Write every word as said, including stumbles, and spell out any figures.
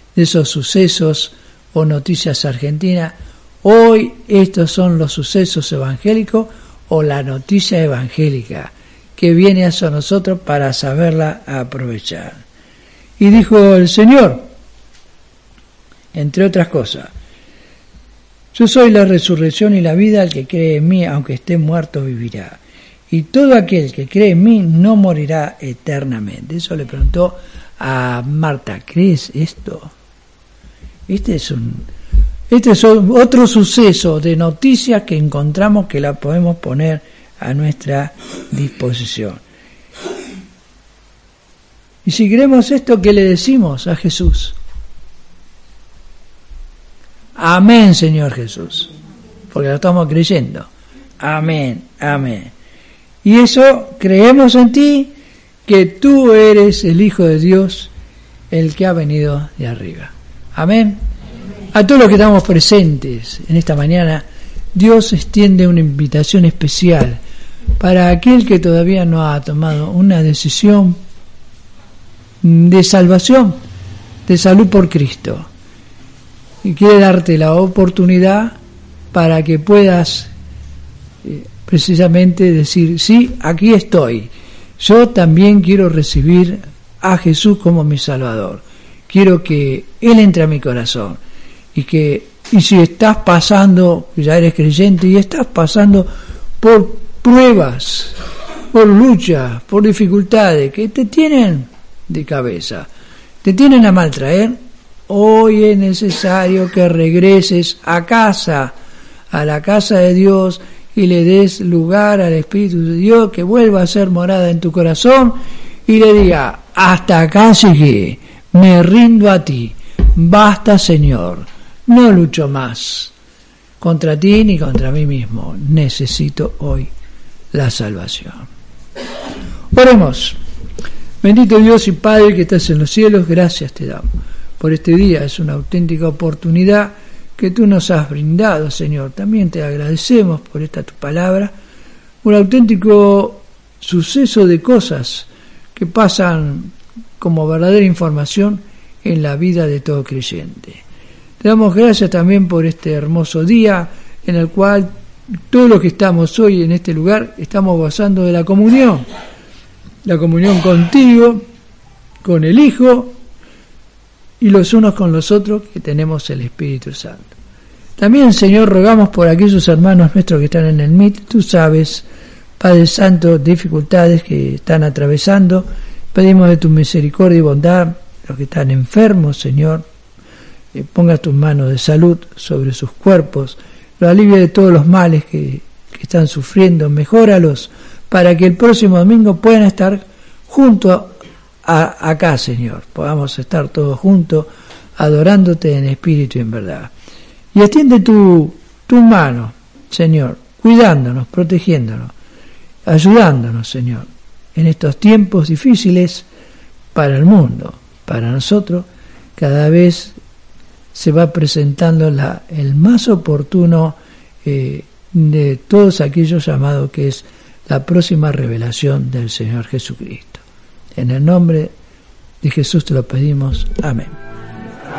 de esos sucesos o noticias argentinas. Hoy estos son los sucesos evangélicos o la noticia evangélica que viene hacia nosotros para saberla aprovechar. Y dijo el Señor, entre otras cosas, yo soy la resurrección y la vida, el que cree en mí, aunque esté muerto, vivirá. Y todo aquel que cree en mí no morirá eternamente. Eso le preguntó a Marta, ¿crees esto? Este es un, este es otro suceso de noticias que encontramos que la podemos poner a nuestra disposición. Y si creemos esto, ¿qué le decimos a Jesús? Amén, Señor Jesús, porque lo estamos creyendo. Amén, amén. Y eso, creemos en ti, que tú eres el Hijo de Dios, el que ha venido de arriba. Amén. A todos los que estamos presentes en esta mañana, Dios extiende una invitación especial para aquel que todavía no ha tomado una decisión de salvación, de salud por Cristo. Y quiere darte la oportunidad para que puedas eh, precisamente decir, sí, aquí estoy. Yo también quiero recibir a Jesús como mi Salvador. Quiero que Él entre a mi corazón. Y que y si estás pasando, ya eres creyente, y estás pasando por pruebas, por luchas, por dificultades que te tienen de cabeza, te tienen a maltraer, hoy es necesario que regreses a casa, a la casa de Dios, y le des lugar al Espíritu de Dios, que vuelva a ser morada en tu corazón, y le diga, hasta acá llegué, me rindo a ti, basta Señor, no lucho más contra ti ni contra mí mismo, necesito hoy la salvación. Oremos. Bendito Dios y Padre que estás en los cielos, gracias te damos por este día, es una auténtica oportunidad que tú nos has brindado, Señor. También te agradecemos por esta tu palabra, un auténtico suceso de cosas que pasan como verdadera información en la vida de todo creyente. Te damos gracias también por este hermoso día en el cual todos los que estamos hoy en este lugar estamos gozando de la comunión, la comunión contigo, con el Hijo y los unos con los otros que tenemos el Espíritu Santo. También, Señor, rogamos por aquellos hermanos nuestros que están en el M I T, tú sabes, Padre Santo, dificultades que están atravesando, pedimos de tu misericordia y bondad, los que están enfermos, Señor, eh, ponga tus manos de salud sobre sus cuerpos, lo alivia de todos los males que, que están sufriendo, mejóralos para que el próximo domingo puedan estar junto a, acá, Señor, podamos estar todos juntos adorándote en espíritu y en verdad. Y extiende tu, tu mano, Señor, cuidándonos, protegiéndonos, ayudándonos, Señor, en estos tiempos difíciles para el mundo, para nosotros, cada vez se va presentando la, el más oportuno eh, de todos aquellos llamados, que es la próxima revelación del Señor Jesucristo. En el nombre de Jesús te lo pedimos. Amén.